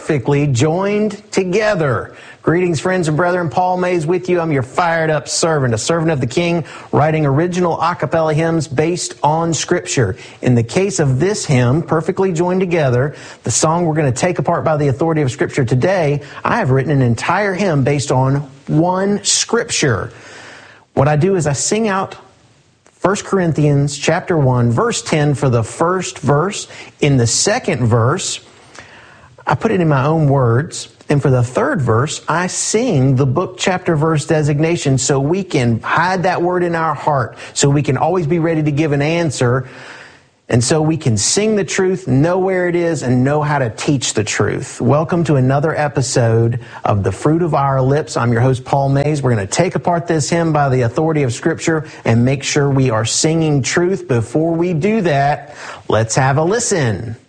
perfectly joined together. Greetings, friends and brethren. Paul Mays with you. I'm your fired up servant, a servant of the King, writing original a cappella hymns based on Scripture. In the case of this hymn, Perfectly Joined Together, the song we're going to take apart by the authority of Scripture today, I have written an entire hymn based on one Scripture. What I do is I sing out 1 Corinthians chapter 1, verse 10 for the first verse. In the second verse, I put it in my own words. And for the third verse, I sing the book, chapter, verse designation so we can hide that word in our heart, so we can always be ready to give an answer, and so we can sing the truth, know where it is, and know how to teach the truth. Welcome to another episode of The Fruit of Our Lips. I'm your host, Paul Mays. We're going to take apart this hymn by the authority of Scripture and make sure we are singing truth. Before we do that, let's have a listen.